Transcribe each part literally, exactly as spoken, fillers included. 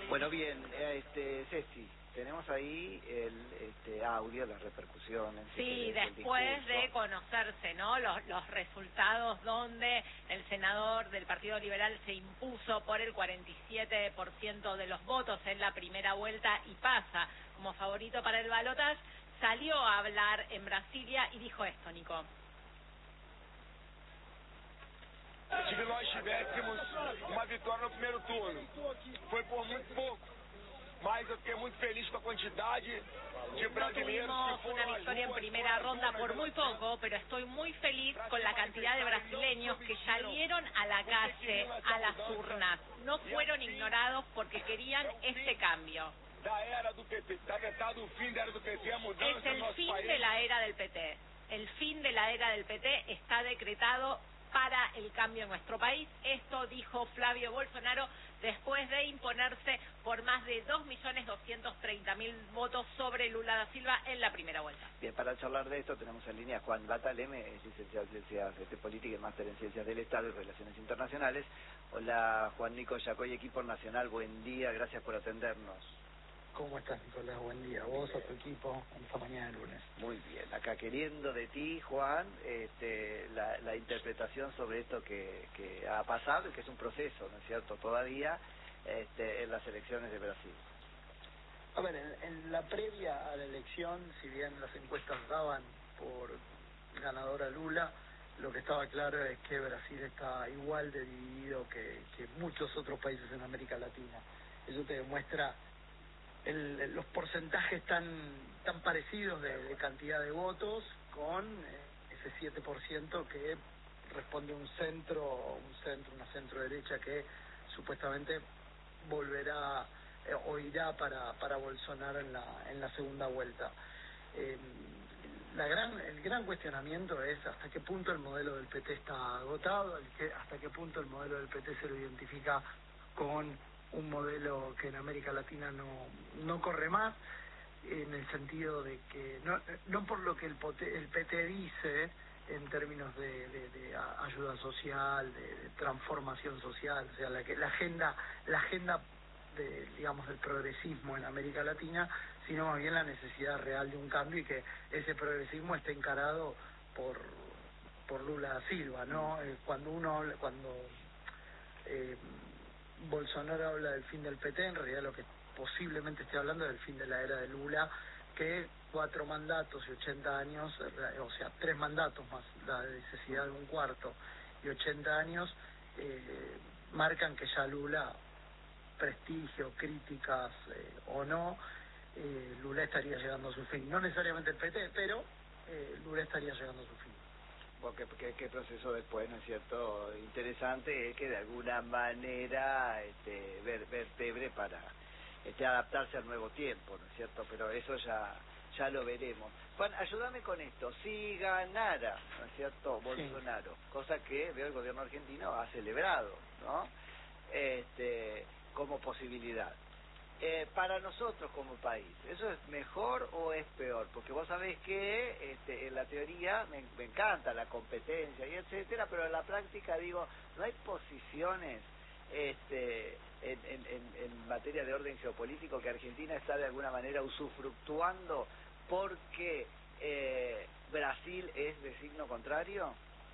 Bueno, bien, este, Ceci, tenemos ahí el este, audio, las repercusiones. Sí, después de conocerse, ¿no? Los, los resultados donde el senador del Partido Liberal se impuso por el cuarenta y siete por ciento de los votos en la primera vuelta y pasa como favorito para el balotaje, salió a hablar en Brasilia y dijo esto, Nico. Se nós tivéssemos uma vitória no primeiro turno, foi por muito pouco, mas eu fiquei muito feliz com a quantidade de brasileiros No que tuvimos una victoria en primera ronda por muy poco, pero estoy muy feliz con la cantidad de brasileños que salieron a la calle, a las urnas. No fueron ignorados porque querían este cambio. Da era do P T, está vetado o fim da era do P T, a mudança Es no el nosso fin país. de la era del P T. El fin de la era del P T está decretado para el cambio en nuestro país. Esto dijo Flavio Bolsonaro después de imponerse por más de dos millones doscientos treinta mil votos sobre Lula da Silva en la primera vuelta. Bien, para charlar de esto tenemos en línea a Juan Bataleme, es licenciado en Ciencias de Política y máster en Ciencias del Estado y Relaciones Internacionales. Hola, Juan Nico Yacoy, equipo nacional, buen día, gracias por atendernos. ¿Cómo estás, Nicolás? Buen día. Vos, a tu equipo, en esta mañana de lunes. Muy bien, acá queriendo de ti, Juan, este, la, la interpretación sobre esto que, que ha pasado y que es un proceso, ¿no es cierto?, todavía este, en las elecciones de Brasil. A ver, en, en la previa a la elección, si bien las encuestas daban por ganadora Lula, lo que estaba claro es que Brasil está igual de dividido que, que muchos otros países en América Latina. Eso te demuestra El, los porcentajes tan tan parecidos de, de cantidad de votos con eh, ese siete por ciento que responde a un centro, un centro, una centro derecha que supuestamente volverá eh, o irá para para Bolsonaro en la en la segunda vuelta. Eh, la gran el gran cuestionamiento es hasta qué punto el modelo del P T está agotado, el que, hasta qué punto el modelo del P T se lo identifica con un modelo que en América Latina no no corre más, en el sentido de que no no por lo que el, el P T dice en términos de, de, de ayuda social, de, de transformación social, o sea, la que la agenda la agenda de, digamos, del progresismo en América Latina, sino más bien la necesidad real de un cambio y que ese progresismo esté encarado por por Lula da Silva, ¿no? Eh, cuando uno habla, cuando eh, Bolsonaro habla del fin del P T, en realidad lo que posiblemente esté hablando es del fin de la era de Lula, que cuatro mandatos y ochenta años, o sea, tres mandatos más la necesidad de un cuarto y ochenta años, eh, marcan que ya Lula, prestigio, críticas eh, o no, eh, Lula estaría llegando a su fin. No necesariamente el P T, pero eh, Lula estaría llegando a su fin. Porque, porque qué proceso después, ¿no es cierto? Interesante es que de alguna manera este, ver, vertebre para este, adaptarse al nuevo tiempo, ¿no es cierto? Pero eso ya ya lo veremos. Juan, ayúdame con esto. Si ganara, ¿no es cierto?, Bolsonaro, sí, cosa que veo el gobierno argentino ha celebrado, ¿no?, este, como posibilidad. Eh, para nosotros como país, ¿eso es mejor o es peor? Porque vos sabés que este, en la teoría me, me encanta la competencia y etcétera, pero en la práctica digo, no hay posiciones este, en, en, en, en materia de orden geopolítico que Argentina está de alguna manera usufructuando porque eh, Brasil es de signo contrario.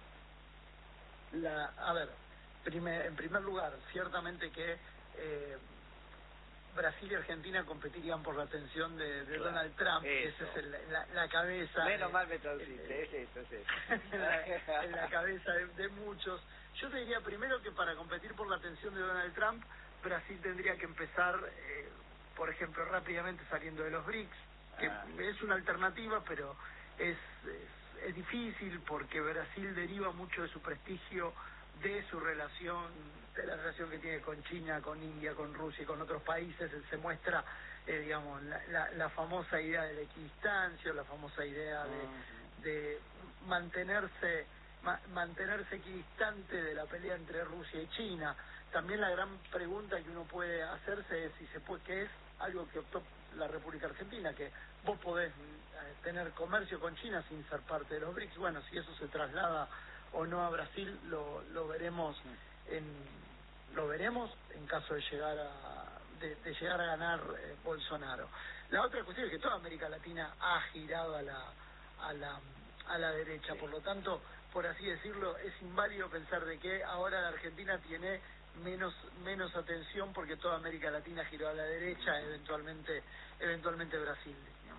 La, a ver, primer, en primer lugar, ciertamente que eh, Brasil y Argentina competirían por la atención de, de claro, Donald Trump, esa es el, la, la cabeza. Menos eh, mal me traduciste, es eso, es eso. en, la, en la cabeza de, de muchos. Yo te diría primero que para competir por la atención de Donald Trump, Brasil tendría que empezar, eh, por ejemplo, rápidamente saliendo de los B R I C S, que ah. es una alternativa, pero es, es, es difícil porque Brasil deriva mucho de su prestigio de su relación, de la relación que tiene con China, con India, con Rusia y con otros países. Se muestra, eh, digamos, la, la, la famosa idea de la equidistancia, la famosa idea de, de mantenerse ma, mantenerse equidistante de la pelea entre Rusia y China. También la gran pregunta que uno puede hacerse es si se puede, que es algo que optó la República Argentina, que vos podés eh, tener comercio con China sin ser parte de los B R I C S. Bueno, si eso se traslada o no a Brasil, lo, lo veremos en lo veremos en caso de llegar a de, de llegar a ganar eh, Bolsonaro. La otra cuestión es que toda América Latina ha girado a la a la a la derecha, sí. Por lo tanto, por así decirlo, es inválido pensar de que ahora la Argentina tiene menos menos atención porque toda América Latina giró a la derecha, eventualmente eventualmente Brasil.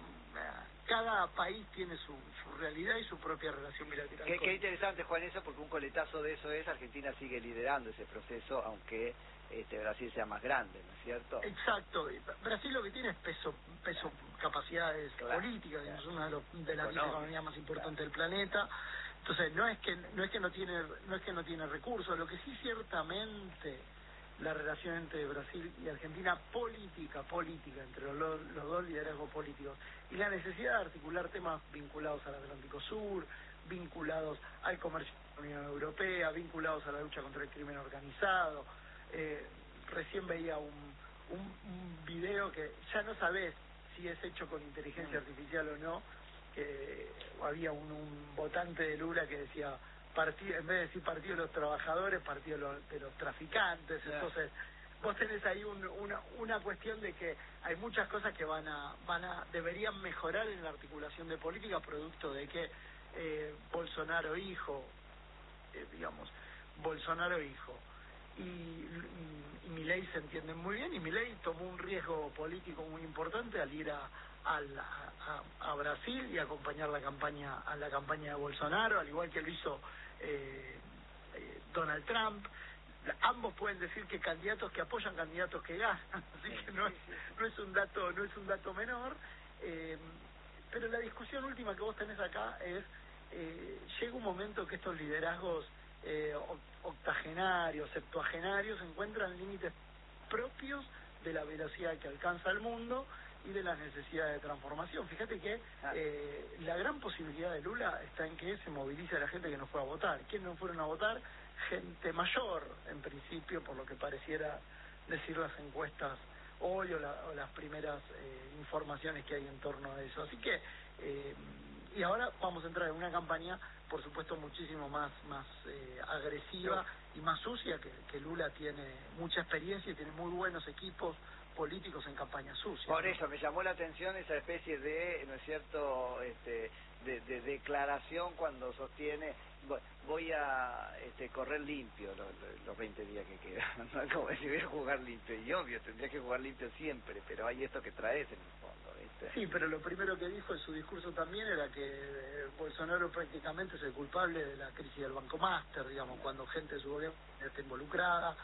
Cada país tiene su, su realidad y su propia relación bilateral. Qué, qué interesante, Juan, eso, porque un coletazo de eso es Argentina sigue liderando ese proceso, aunque este Brasil sea más grande, ¿no es cierto? Exacto. Brasil lo que tiene es peso, peso, capacidades claro, políticas, claro. Es una de, los, de las diez economías más importantes claro. del planeta. Entonces no es que no es que no tiene no es que no tiene recursos, lo que sí ciertamente la relación entre Brasil y Argentina política, política, entre los, los dos liderazgos políticos, y la necesidad de articular temas vinculados al Atlántico Sur, vinculados al comercio de la Unión Europea, vinculados a la lucha contra el crimen organizado. Eh, recién veía un, un, un video que ya no sabés si es hecho con inteligencia artificial o no, que había un, un votante de Lula que decía, partido, en vez de decir partido de los trabajadores, partido de los, de los traficantes. Yeah. Entonces vos tenés ahí un, una una cuestión de que hay muchas cosas que van a van a deberían mejorar en la articulación de política, producto de que eh, Bolsonaro hijo eh, digamos Bolsonaro hijo y, y, y Milei se entienden muy bien, y Milei tomó un riesgo político muy importante al ir a A, la, a, a Brasil y acompañar la campaña a la campaña de Bolsonaro, al igual que lo hizo eh, eh, Donald Trump. Ambos pueden decir que candidatos que apoyan candidatos que ganan, así que no es, no es un dato no es un dato menor. Eh, pero la discusión última que vos tenés acá es eh, llega un momento que estos liderazgos eh, octogenarios, septuagenarios encuentran límites propios de la velocidad que alcanza el mundo y de las necesidades de transformación. Fíjate que eh, la gran posibilidad de Lula está en que se movilice a la gente que no fue a votar. ¿Quiénes no fueron a votar? Gente mayor, en principio, por lo que pareciera decir las encuestas hoy o, la, o las primeras eh, informaciones que hay en torno a eso. Así que, eh, y ahora vamos a entrar en una campaña, por supuesto, muchísimo más más eh, agresiva y más sucia, que, que Lula tiene mucha experiencia y tiene muy buenos equipos políticos en campaña sucia. Por ¿no? eso me llamó la atención esa especie de, ¿no es cierto?, este, de, de declaración cuando sostiene, voy a este, correr limpio los, los veinte días que quedan, ¿no? Como decir, voy a jugar limpio, y obvio, tendría que jugar limpio siempre, pero hay esto que traes en el fondo, ¿viste? Sí, pero lo primero que dijo en su discurso también era que eh, Bolsonaro prácticamente es el culpable de la crisis del Banco Master, digamos, cuando gente de su gobierno está involucrada.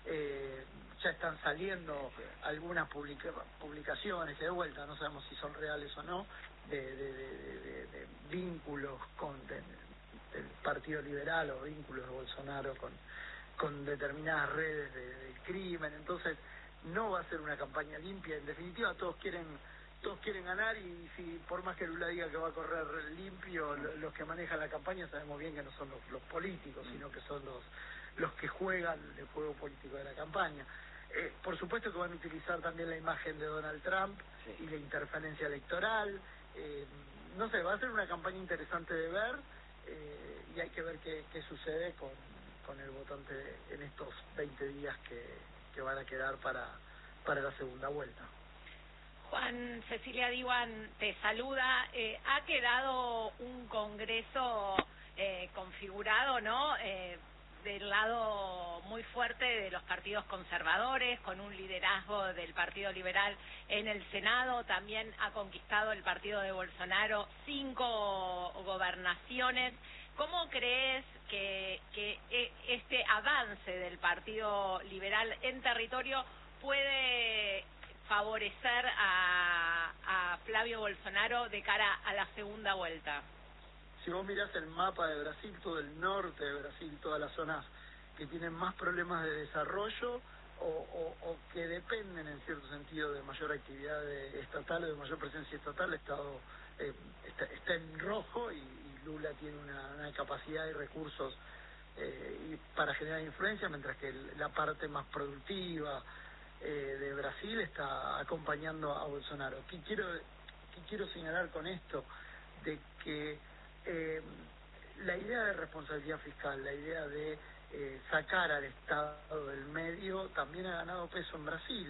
Eh, ya están saliendo sí, sí. algunas publica publicaciones que de vuelta no sabemos si son reales o no, de, de, de, de, de vínculos con de, del Partido Liberal o vínculos de Bolsonaro con, con determinadas redes de, del crimen. Entonces no va a ser una campaña limpia. En definitiva, todos quieren todos quieren ganar, y si por más que Lula diga que va a correr limpio, los que manejan la campaña sabemos bien que no son los, los políticos, sino que son los los que juegan el juego político de la campaña. Eh, por supuesto que van a utilizar también la imagen de Donald Trump sí. y la interferencia electoral. Eh, no sé, va a ser una campaña interesante de ver, eh, y hay que ver qué, qué sucede con, con el votante en estos veinte días que, que van a quedar para, para la segunda vuelta. Juan, Cecilia Diwan te saluda. Eh, ha quedado un congreso eh, configurado, ¿no?, Eh, del lado muy fuerte de los partidos conservadores, con un liderazgo del Partido Liberal en el Senado. También ha conquistado el partido de Bolsonaro cinco gobernaciones. ¿Cómo crees que, que este avance del Partido Liberal en territorio puede favorecer a, a Flavio Bolsonaro de cara a la segunda vuelta? Si vos mirás el mapa de Brasil, todo el norte de Brasil, todas las zonas que tienen más problemas de desarrollo o, o, o que dependen en cierto sentido de mayor actividad de, estatal o de mayor presencia estatal, el Estado eh, está, está en rojo, y, y Lula tiene una, una capacidad y recursos eh, y para generar influencia, mientras que el, la parte más productiva eh, de Brasil está acompañando a Bolsonaro. ¿Qué quiero, qué quiero señalar con esto? De que Eh, la idea de responsabilidad fiscal, la idea de eh, sacar al Estado del medio, también ha ganado peso en Brasil,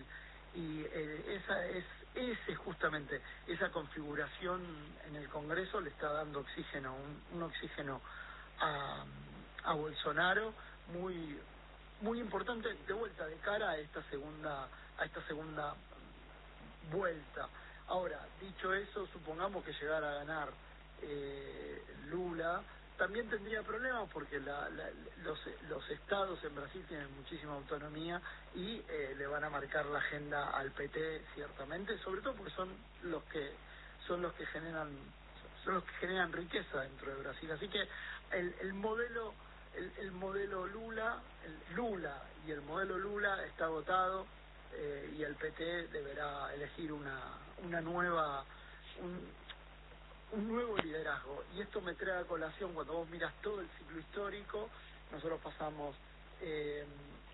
y eh, esa es ese justamente esa configuración en el Congreso le está dando oxígeno, un, un oxígeno a, a Bolsonaro muy muy importante de vuelta de cara a esta segunda a esta segunda vuelta. Ahora, dicho eso, supongamos que llegara a ganar eh, Lula, también tendría problemas porque la, la, los, los estados en Brasil tienen muchísima autonomía y eh, le van a marcar la agenda al P T ciertamente, sobre todo porque son los que son los que generan son los que generan riqueza dentro de Brasil. Así que el, el modelo el, el modelo Lula el Lula y el modelo Lula está agotado eh, y el P T deberá elegir una una nueva un, un nuevo liderazgo, y esto me trae a colación cuando vos miras todo el ciclo histórico. Nosotros pasamos eh,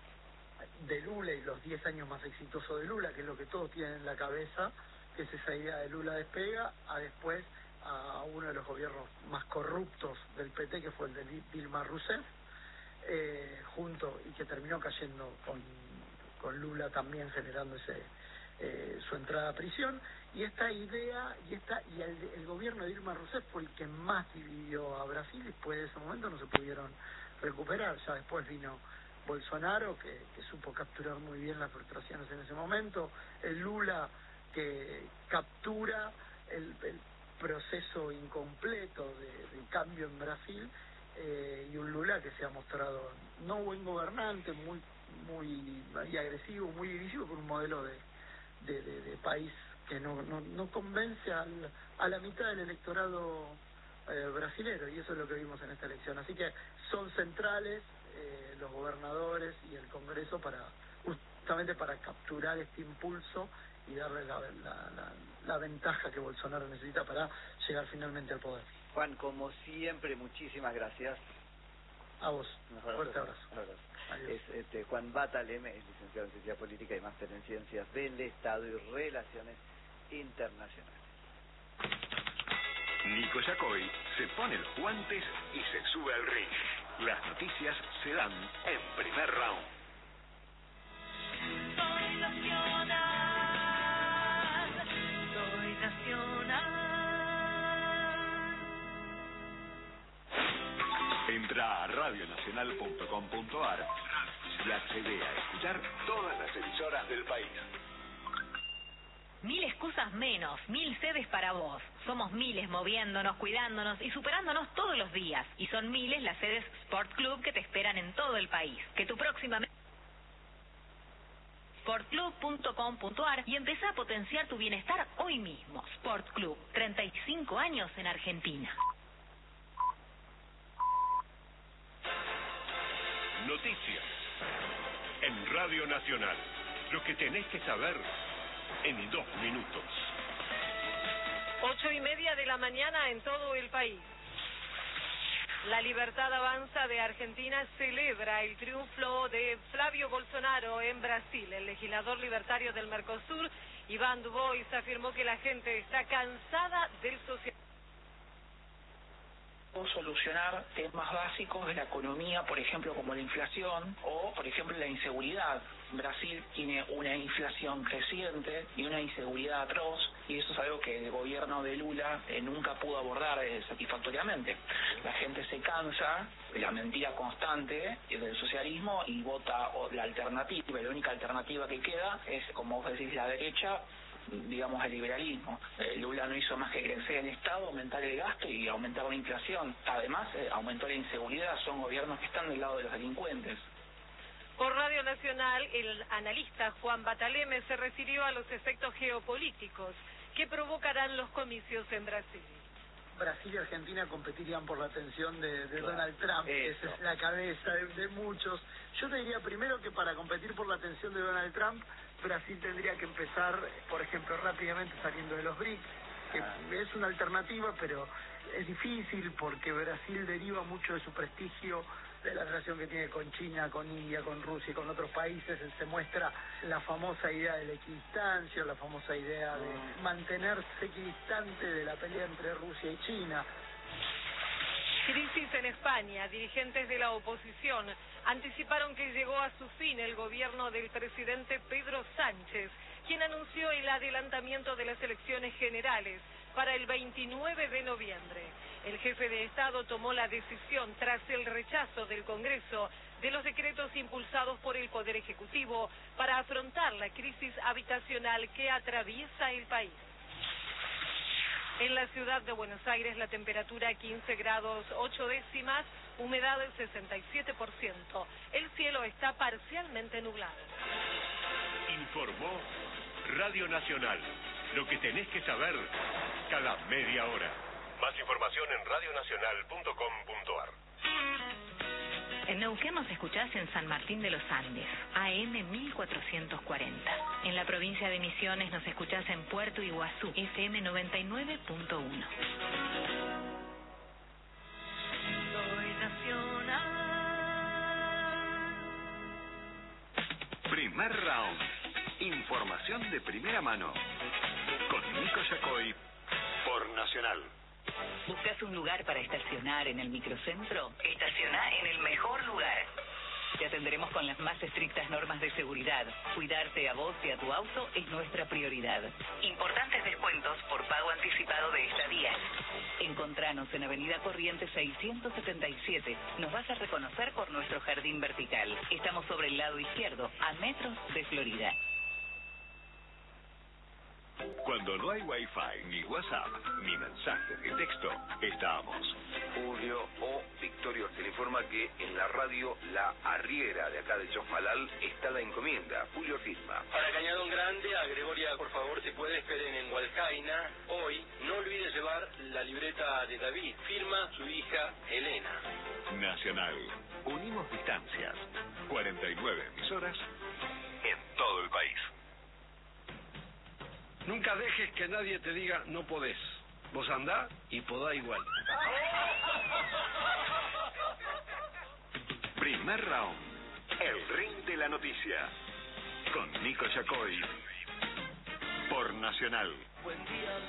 de Lula y los diez años más exitosos de Lula, que es lo que todos tienen en la cabeza, que es esa idea de Lula despega, a después a uno de los gobiernos más corruptos del P T, que fue el de Dilma Rousseff, eh, junto, y que terminó cayendo con, con Lula también generando ese eh, su entrada a prisión. Y esta idea, y esta y el, el gobierno de Dilma Rousseff fue el que más dividió a Brasil, y después de ese momento no se pudieron recuperar. Ya después vino Bolsonaro, que, que supo capturar muy bien las frustraciones en ese momento, el Lula que captura el, el proceso incompleto de, de cambio en Brasil, eh, y un Lula que se ha mostrado no buen gobernante, muy muy, muy agresivo, muy divisivo, con un modelo de, de, de, de país que no, no, no convence al, a la mitad del electorado eh, brasilero, y eso es lo que vimos en esta elección. Así que son centrales eh, los gobernadores y el Congreso para justamente para capturar este impulso y darle la, la, la, la ventaja que Bolsonaro necesita para llegar finalmente al poder. Juan, como siempre, muchísimas gracias. A vos, un fuerte abrazo. abrazo. Es este, Juan Bataleme, es licenciado en Ciencia Política y máster en Ciencias del Estado y Relaciones Internacionales. Nico Yacoy se pone los guantes y se sube al ring. Las noticias se dan en primer round. Soy nacional, soy nacional. Entra a radio nacional punto com punto a r y accede a escuchar todas las emisoras del país. Mil excusas menos, mil sedes para vos. Somos miles moviéndonos, cuidándonos y superándonos todos los días. Y son miles las sedes Sport Club que te esperan en todo el país. Que tu próxima... sport club punto com punto a r y empezá a potenciar tu bienestar hoy mismo. Sport Club, treinta y cinco años en Argentina. Noticias en Radio Nacional. Lo que tenés que saber en dos minutos. Ocho y media de la mañana en todo el país. La Libertad Avanza de Argentina celebra el triunfo de Flavio Bolsonaro en Brasil. El legislador libertario del Mercosur, Iván Dubois, afirmó que la gente está cansada del socialismo. Solucionar temas básicos de la economía, por ejemplo, como la inflación o, por ejemplo, la inseguridad. Brasil tiene una inflación creciente y una inseguridad atroz, y eso es algo que el gobierno de Lula eh, nunca pudo abordar eh, satisfactoriamente. La gente se cansa de la mentira constante del socialismo y vota o la alternativa. La única alternativa que queda es, como vos decís, la derecha, digamos, el liberalismo. Eh, Lula no hizo más que crecer el Estado, aumentar el gasto y aumentar la inflación. Además, eh, aumentó la inseguridad. Son gobiernos que están del lado de los delincuentes. Por Radio Nacional, el analista Juan Bataleme se refirió a los efectos geopolíticos que provocarán los comicios en Brasil. Brasil y Argentina competirían por la atención de, de Claro, Donald Trump, eso. esa es la cabeza de, de muchos. Yo te diría primero que para competir por la atención de Donald Trump, Brasil tendría que empezar, por ejemplo, rápidamente saliendo de los B R I C S, que Ah. es una alternativa, pero es difícil porque Brasil deriva mucho de su prestigio de la relación que tiene con China, con India, con Rusia y con otros países. Se muestra la famosa idea de la equidistancia, la famosa idea de mantenerse equidistante de la pelea entre Rusia y China. Crisis en España. Dirigentes de la oposición anticiparon que llegó a su fin el gobierno del presidente Pedro Sánchez. quien anunció el adelantamiento de las elecciones generales para el veintinueve de noviembre. El jefe de Estado tomó la decisión tras el rechazo del Congreso de los decretos impulsados por el Poder Ejecutivo para afrontar la crisis habitacional que atraviesa el país. En la ciudad de Buenos Aires la temperatura quince grados ocho décimas, humedad del sesenta y siete por ciento. El cielo está parcialmente nublado. Informó Radio Nacional. Lo que tenés que saber cada media hora. Más información en radio nacional punto com punto ar. En Neuquén nos escuchás en San Martín de los Andes, A M mil cuatrocientos cuarenta. En la provincia de Misiones nos escuchás en Puerto Iguazú, F M noventa y nueve punto uno. Soy nacional. Primer round. Información de primera mano. Con Nico Yacoy por Nacional. ¿Buscas un lugar para estacionar en el microcentro? Estaciona en el mejor lugar. Te atenderemos con las más estrictas normas de seguridad. Cuidarte a vos y a tu auto es nuestra prioridad. Importantes descuentos por pago anticipado de estadías. Encontranos en Avenida Corrientes seiscientos setenta y siete. Nos vas a reconocer por nuestro jardín vertical. Estamos sobre el lado izquierdo, a metros de Florida. Cuando no hay Wi-Fi, ni WhatsApp, ni mensajes de texto, estamos. Julio o Victorio te informa que en la radio La Arriera de acá de Chosmalal está la encomienda. Julio Filma. Para Cañadón Grande, a Gregoria, por favor, te puede esperen en Hualcaina. Hoy, no olvides llevar la libreta de David. Firma su hija Elena. Nacional. Unimos distancias. cuarenta y nueve emisoras en todo el país. Nunca dejes que nadie te diga no podés. Vos andá y podá igual. Primer round. El ring de la noticia. Con Nico Yacoy por Nacional. Buen día.